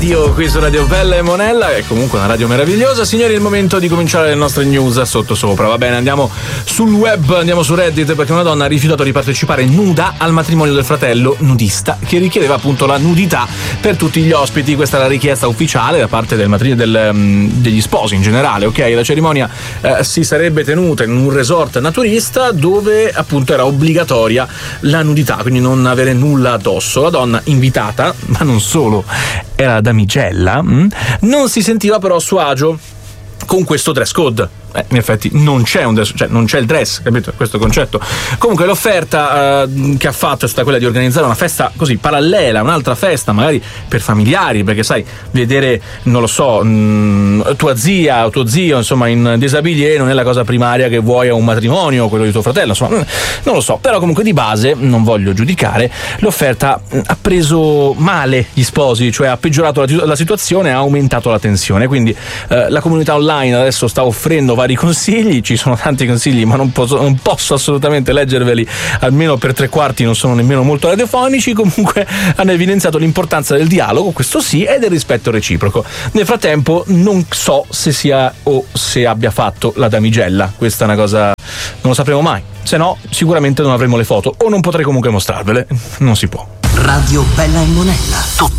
Radio, qui su Radio Bella e Monella, è comunque una radio meravigliosa. Signori, è il momento di cominciare le nostre news sottosopra. Va bene, andiamo sul web, andiamo su Reddit, perché una donna ha rifiutato di partecipare nuda al matrimonio del fratello nudista, che richiedeva appunto la nudità per tutti gli ospiti. Questa è la richiesta ufficiale da parte del matrimonio degli sposi in generale, ok? La cerimonia si sarebbe tenuta in un resort naturista dove appunto era obbligatoria la nudità, quindi non avere nulla addosso. La donna invitata, ma non solo, era damigella, non si sentiva però a suo agio con questo dress code. In effetti non c'è un dress, cioè non c'è il dress, capito? Questo concetto. Comunque l'offerta che ha fatto è stata quella di organizzare una festa così parallela, un'altra festa magari per familiari, perché sai, vedere, non lo so, tua zia o tuo zio insomma in déshabillé non è la cosa primaria che vuoi a un matrimonio, quello di tuo fratello, insomma non lo so, però comunque di base, non voglio giudicare, l'offerta ha preso male gli sposi, cioè ha peggiorato la situazione, ha aumentato la tensione, quindi la comunità online adesso sta offrendo vari consigli, ci sono tanti consigli ma non posso assolutamente leggerveli, almeno per tre quarti non sono nemmeno molto radiofonici. Comunque hanno evidenziato l'importanza del dialogo, questo sì, e del rispetto reciproco. Nel frattempo non so se sia o se abbia fatto la damigella, questa è una cosa, non lo sapremo mai, se no sicuramente non avremo le foto o non potrei comunque mostrarvele, non si può. Radio Bella e Monella.